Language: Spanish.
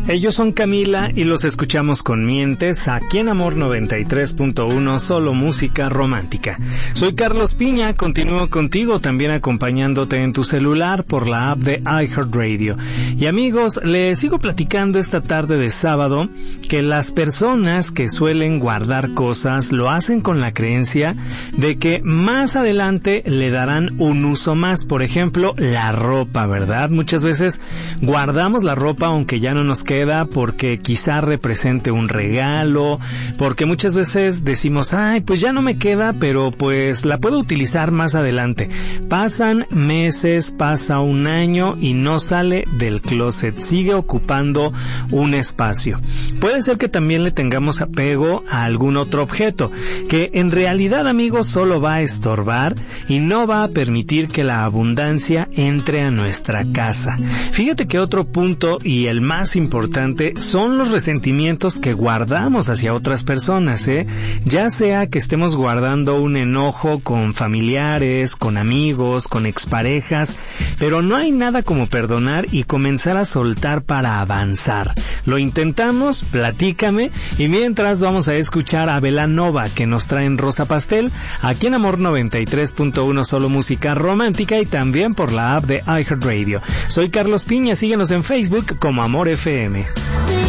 Ellos son Camila y los escuchamos con Mientes aquí en Amor 93.1, solo música romántica. Soy Carlos Piña, continúo contigo también acompañándote en tu celular por la app de iHeartRadio. Y amigos, les sigo platicando esta tarde de sábado que las personas que suelen guardar cosas lo hacen con la creencia de que más adelante le darán un uso más. Por ejemplo, la ropa, ¿verdad? Muchas veces guardamos la ropa aunque ya no nos queda porque quizá represente un regalo, porque muchas veces decimos, ay, pues ya no me queda, pero pues la puedo utilizar más adelante. Pasan meses, pasa un año y no sale del closet, sigue ocupando un espacio. Puede ser que también le tengamos apego a algún otro objeto, que en realidad, amigos, solo va a estorbar y no va a permitir que la abundancia entre a nuestra casa. Fíjate que otro punto, y el más importante, son los resentimientos que guardamos hacia otras personas, ya sea que estemos guardando un enojo con familiares, con amigos, con exparejas, pero no hay nada como perdonar y comenzar a soltar para avanzar. Lo intentamos, platícame, y mientras vamos a escuchar a Belanova, que nos traen Rosa Pastel, aquí en Amor 93.1, solo música romántica, y también por la app de iHeartRadio. Soy Carlos Piña, síguenos en Facebook como Amor FM.